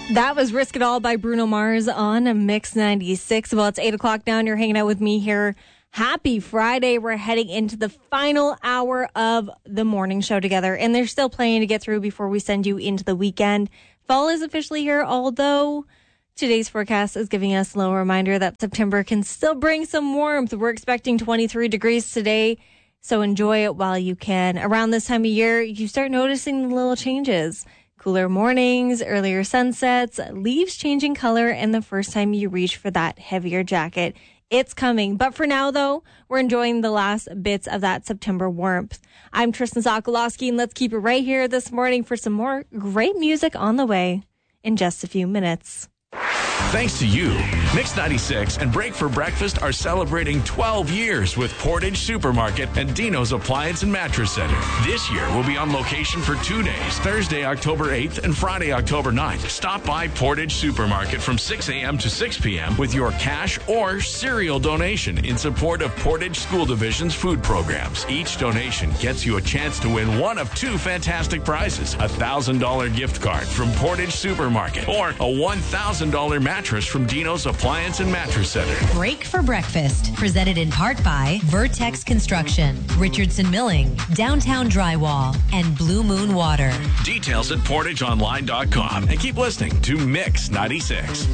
That was Risk It All by Bruno Mars on Mix 96. Well, it's 8 o'clock now and you're hanging out with me here. Happy Friday. We're heading into the final hour of the morning show together, and there's still plenty to get through before we send you into the weekend. Fall is officially here, although today's forecast is giving us a little reminder that September can still bring some warmth. We're expecting 23 degrees today, so enjoy it while you can. Around this time of year, you start noticing the little changes. Cooler mornings, earlier sunsets, leaves changing color, and the first time you reach for that heavier jacket. It's coming. But for now, though, we're enjoying the last bits of that September warmth. I'm Tristan Sokolowski, and let's keep it right here this morning for some more great music on the way in just a few minutes. Thanks to you, Mix 96 and Break for Breakfast are celebrating 12 years with Portage Supermarket and Dino's Appliance and Mattress Center. This year, we'll be on location for 2 days, Thursday, October 8th and Friday, October 9th. Stop by Portage Supermarket from 6 a.m. to 6 p.m. with your cash or cereal donation in support of Portage School Division's food programs. Each donation gets you a chance to win one of two fantastic prizes, a $1,000 gift card from Portage Supermarket or a $1,000 mattress from Dino's Appliance and Mattress Center. Break for Breakfast, presented in part by Vertex Construction, Richardson Milling, Downtown Drywall, and Blue Moon Water. Details at portageonline.com and keep listening to Mix 96.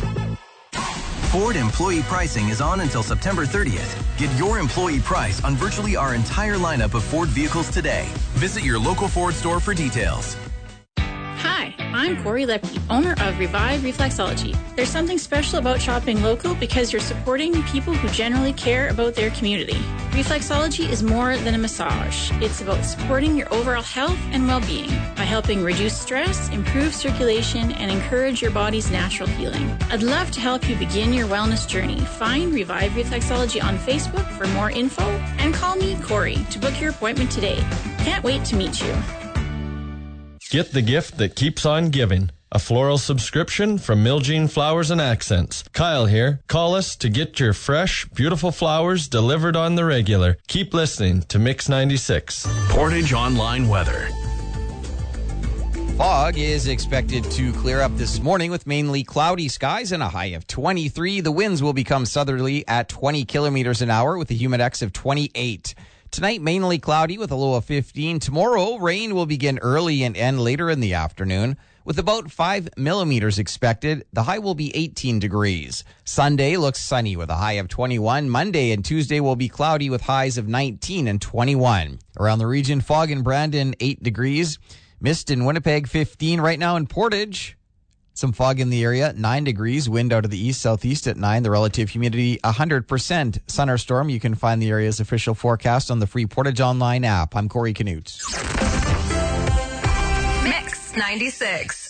Ford employee pricing is on until September 30th. Get your employee price on virtually our entire lineup of Ford vehicles today. Visit your local Ford store for details. Hi, I'm Corey Lepke, owner of Revive Reflexology. There's something special about shopping local because you're supporting people who generally care about their community. Reflexology is more than a massage. It's about supporting your overall health and well-being by helping reduce stress, improve circulation, and encourage your body's natural healing. I'd love to help you begin your wellness journey. Find Revive Reflexology on Facebook for more info and call me, Corey, to book your appointment today. Can't wait to meet you. Get the gift that keeps on giving. A floral subscription from Miljean Flowers and Accents. Kyle here. Call us to get your fresh, beautiful flowers delivered on the regular. Keep listening to Mix 96. Portage Online Weather. Fog is expected to clear up this morning with mainly cloudy skies and a high of 23. The winds will become southerly at 20 kilometers an hour with a humidex of 28. Tonight, mainly cloudy with a low of 15. Tomorrow, rain will begin early and end later in the afternoon with about 5 millimeters expected. The high will be 18 degrees. Sunday looks sunny with a high of 21. Monday and Tuesday will be cloudy with highs of 19 and 21. Around the region, fog in Brandon, 8 degrees. Mist in Winnipeg, 15. Right now in Portage, some fog in the area, 9 degrees, wind out of the east-southeast at 9, the relative humidity 100%. Sun or storm, you can find the area's official forecast on the free Portage Online app. I'm Corey Canute. Mix 96.